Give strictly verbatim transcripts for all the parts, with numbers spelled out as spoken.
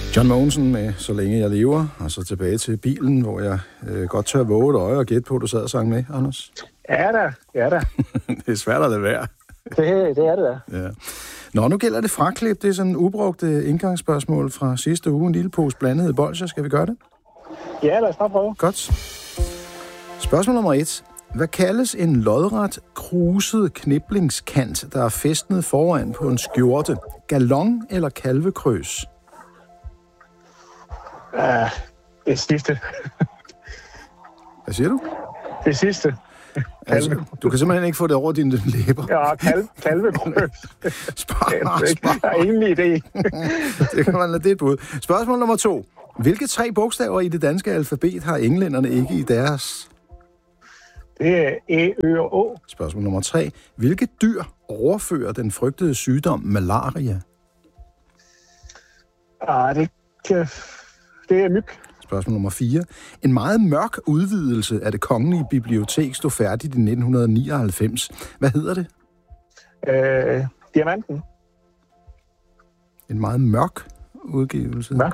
John Mogensen med Så længe jeg lever, og så tilbage til bilen, hvor jeg øh, godt tør våge et øje og gætte på, at du sad og sang med, Anders. Ja da, ja da. Det er svært at lade være. Det, det er det da. Ja. Nå, nu gælder det fraklip. Det er sådan en ubrugt indgangsspørgsmål fra sidste uge. En lille pose blandede bolsjer. Skal vi gøre det? Ja, lad os bare prøve. Godt. Spørgsmål nummer et. Hvad kaldes en lodret, kruset kniblingskant, der er fæstnet foran på en skjorte? Galon eller kalvekrøs? Ja, det sidste. Hvad siger du? Det sidste. Altså, du kan simpelthen ikke få det over dine læber. Ja, kalve, kalvekrøs. Spar, Jeg har ingen idé. Det kan man lade det et bud. Spørgsmål nummer to. Hvilke tre bogstaver i det danske alfabet har englænderne ikke i deres? Det er E, Ø og Å. Spørgsmål nummer tre. Hvilke dyr overfører den frygtede sygdom malaria? Ah, det, kan... det er myg. Spørgsmål nummer fire. En meget mørk udvidelse af det kongelige bibliotek stod færdigt i nitten nioghalvfems. Hvad hedder det? Øh, diamanten. En meget mørk udgivelse. Mørk.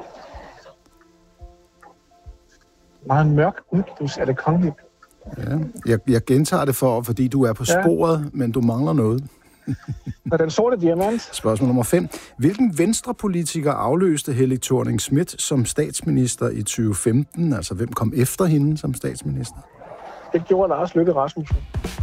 Meget mørk udgivelse af det kongelige. Ja. Jeg, jeg gentager det for, fordi du er på sporet, ja. Men du mangler noget. Og den sorte diamant. Spørgsmål nummer fem. Hvilken venstrepolitiker afløste Helle Thorning-Schmidt som statsminister i tyve femten? Altså, hvem kom efter hende som statsminister? Det gjorde Lars Løkke Rasmussen.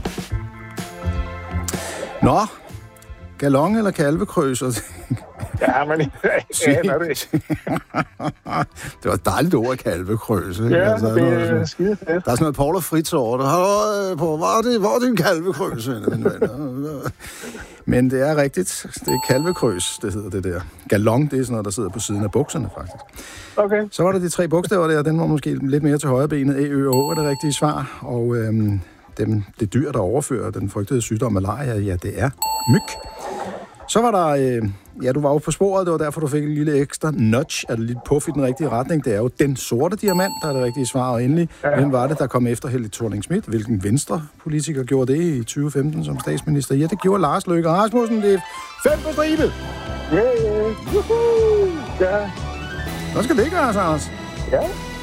Nå, galon eller kalvekrøs? Ja, men jeg aner det. Det var et dejligt ord, kalvekrøs. Ja, altså, det er skide fedt. Der er sådan noget Paul og Fritz over det. Hvor er det, hvor er det en kalvekrøs? Men det er rigtigt. Det er kalvekrøs, det hedder det der. Galon, det er sådan noget, der sidder på siden af bukserne, faktisk. Okay. Så var der de tre bogstaver der, den var måske lidt mere til højre benet. E, Ø og Å er det rigtige svar. Og øhm, dem, det dyr, der overfører den frygtede sygdom malaria, ja, det er myg. Så var der, øh, ja, du var jo på sporet, det var derfor, du fik en lille ekstra nudge, altså lidt puff i den rigtige retning. Det er jo den sorte diamant, der er det rigtige svar. Og endelig, ja. Hvem var det, der kom efter Helle Thorning-Schmidt? Hvilken venstre politiker gjorde det i tyve femten som statsminister? Ja, det gjorde Lars Løkke Rasmussen. Det er fem på stribe. Ja, ja. Woohoo! Ja. Hvad skal det gøre, Anders? Ja.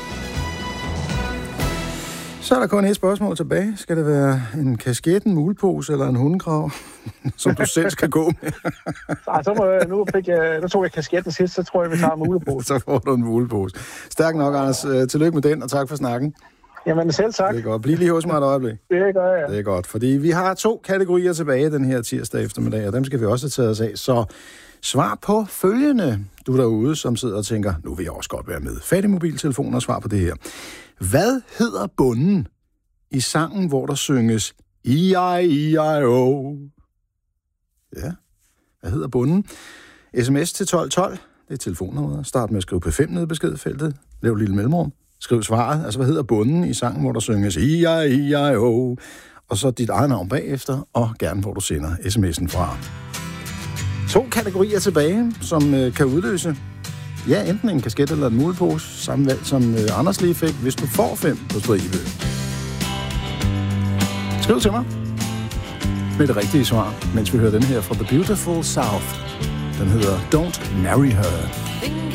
Så er der kun et spørgsmål tilbage. Skal det være en kasket, en mulepose eller en hundekrav, som du selv skal gå med? Ej, så må jeg, nu, fik jeg, nu tog jeg kasketten sidst, så tror jeg, vi tager en mulepose. Så får du en mulepose. Stærk nok, Anders. Tillykke med den, og tak for snakken. Jamen selv tak. Det er godt. Bliv lige hos mig et øjeblik. Det gør jeg. Det er godt, fordi vi har to kategorier tilbage den her tirsdag eftermiddag, og dem skal vi også tage os af. Så svar på følgende, du derude, som sidder og tænker, nu vil jeg også godt være med. Fat i mobiltelefonen og svar på det her. Hvad hedder bunden i sangen, hvor der synges E I E I O? Ja, hvad hedder bunden? sms til tolv tolv, det er telefonnummeret. Start med at skrive P fem nede i beskedfeltet. Lav et lille mellemrum. Skriv svaret. Altså, hvad hedder bunden i sangen, hvor der synges E I E I O? Og så dit eget navn bagefter, og gerne hvor du sender sms'en fra. To kategorier tilbage, som øh, kan udløse ja, enten en kasket eller en mulepose, samme valg som øh, Anders lige fik, hvis du får fem på stribe. Skriv til mig med det rigtige svar, mens vi hører den her fra The Beautiful South. Den hedder Don't Marry Her.